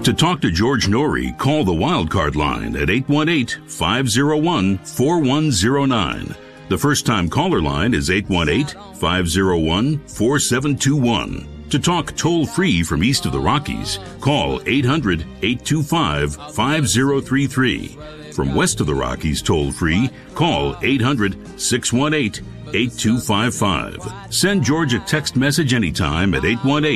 To talk to George Norrie, call the Wildcard line at 818-501-4109. The first-time caller line is 818-501-4721. To talk toll-free from east of the Rockies, call 800-825-5033. From west of the Rockies toll-free, call 800-618-8255. Send George a text message anytime at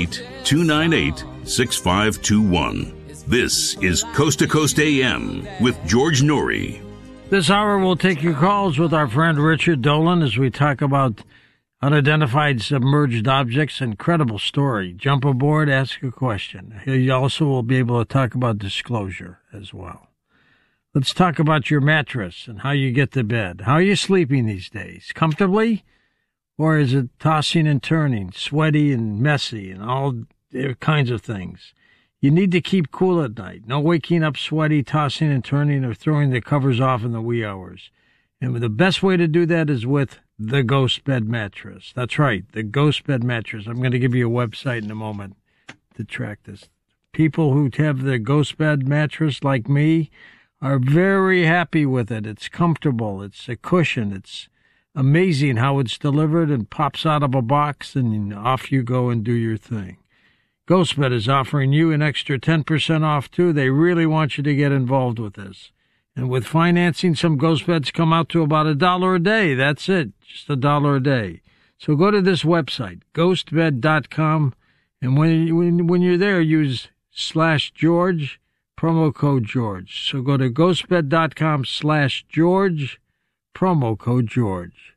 818-298-6521. This is Coast to Coast AM with George Norrie. This hour we'll take your calls with our friend Richard Dolan as we talk about unidentified submerged objects. Incredible story. Jump aboard, ask a question. He also will be able to talk about disclosure as well. Let's talk about your mattress and how you get to bed. How are you sleeping these days? Comfortably? Or is it tossing and turning, sweaty and messy and all kinds of things? You need to keep cool at night. No waking up sweaty, tossing and turning, or throwing the covers off in the wee hours. And the best way to do that is with the Ghost Bed Mattress. That's right, the Ghost Bed Mattress. I'm going to give you a website in a moment to track this. People who have the Ghost Bed Mattress, like me, are very happy with it. It's comfortable. It's a cushion. It's amazing how it's delivered and pops out of a box, and off you go and do your thing. GhostBed is offering you an extra 10% off, too. They really want you to get involved with this. And with financing, some GhostBeds come out to about $1 a day. That's it, just $1 a day. So go to this website, ghostbed.com, and when you're there, use /George, promo code George. So go to ghostbed.com/George, promo code George.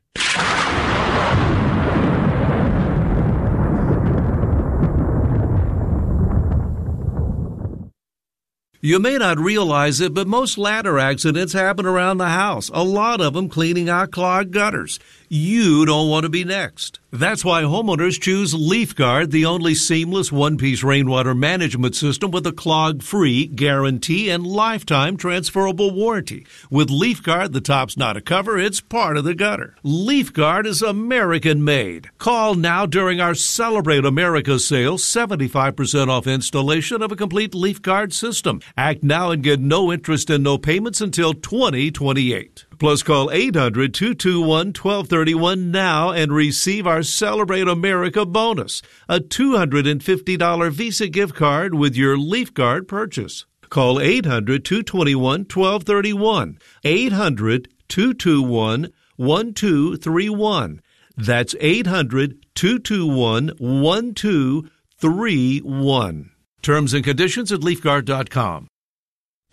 You may not realize it, but most ladder accidents happen around the house, a lot of them cleaning out clogged gutters. You don't want to be next. That's why homeowners choose LeafGuard, the only seamless one-piece rainwater management system with a clog-free guarantee and lifetime transferable warranty. With LeafGuard, the top's not a cover, it's part of the gutter. LeafGuard is American-made. Call now during our Celebrate America sale, 75% off installation of a complete LeafGuard system. Act now and get no interest and no payments until 2028. Plus, call 800-221-1231 now and receive our Celebrate America bonus, a $250 Visa gift card with your LeafGuard purchase. Call 800-221-1231, 800-221-1231. That's 800-221-1231. Terms and conditions at LeafGuard.com.